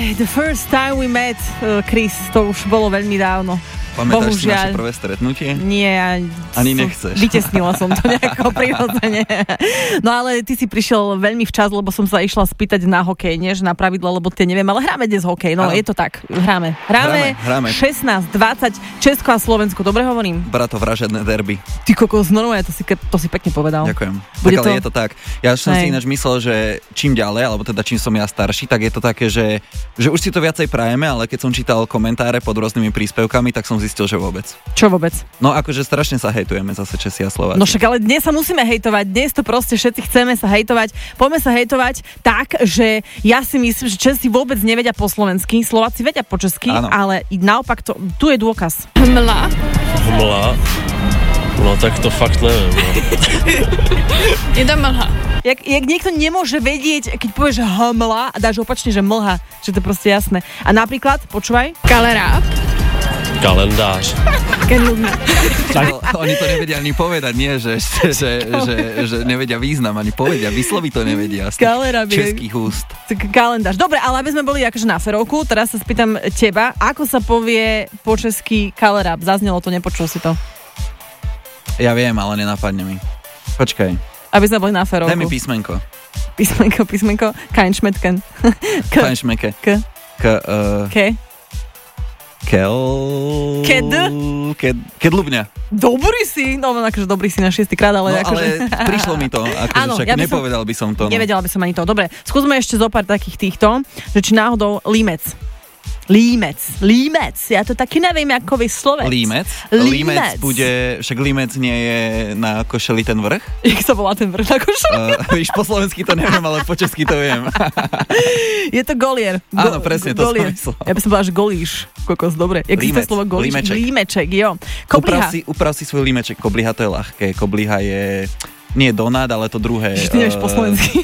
The first time we met, Chris, to už bolo veľmi dávno. Pamätáš si naše prvé stretnutie? Nie. Ani nechceš. Vytesnila som to nejako prirodzene. No ale ty si prišiel veľmi včas, lebo som sa išla spýtať na hokej, nie že na pravidla, lebo tie neviem, ale hráme dnes hokej, no je to tak, hráme. 16, 20, Česko a Slovensko, dobre hovorím? Bratovražedné derby. Ty kokos, normálne, to si pekne povedal. Ďakujem. Tak, ale je to tak. Ja som si ináč myslel, že čím ďalej, alebo teda čím som ja starší, tak je to také, že už si to viacej prajeme, ale keď som čítal komentáre pod rôznymi príspevkami, tak som zistil, že vôbec. Čo vôbec? No akože strašne sa hejtujeme zase Česi a Slováci. No však ale dnes sa musíme hejtovať, dnes to proste všetci chceme sa hejtovať. Poďme sa hejtovať tak, že ja si myslím, že Česi vôbec nevedia po slovensky, Slováci vedia po česky, ale naopak tu je dôkaz. Hmla? No tak to fakt neviem. No. Je to mlha. Jak niekto nemôže vedieť, keď povieš hmla a dáš opačne, že mlha, že to je proste jasné. A napríklad, počúvaj. Kalerát. Kalendář. Oni to nevedia ani povedať, nie, že nevedia význam, ani povedia, vysloviť to nevedia z českých úst. Kalendář. Dobre, ale aby sme boli akože na ferovku, teraz sa spýtam teba, ako sa povie po česky kalerab? Zaznelo to, nepočul si to? Ja viem, ale nenapadne mi. Počkaj. Aby sme boli na ferovku. Daj mi písmenko. Písmenko. Kajnšmetken. Kajnšmeke. Kedlubňa. Dobrý si, no akože dobrý si na 6. krát, ale akože... ale prišlo mi to, akože však nepovedal by som to. No. Nevedela by som ani to. Dobre, skúsme ešte zo pár takých týchto, že či náhodou límec. Ja to taky neviem, ako vysloviť. Límec bude, však límec nie je na košeli ten vrch? Jak sa volá ten vrch na košeli? Víš, po slovensky to neviem, ale po česky to viem. Je to golier. Áno, presne, to som myslel. Ja by som povedala, že golíš. Kokos, dobre. Jak si to slovo golíš? Límeček, jo. Uprav si svoj límeček. Kobliha to je ľahké. Kobliha je... Nie donát, ale to druhé. Ty nevieš po slovensky.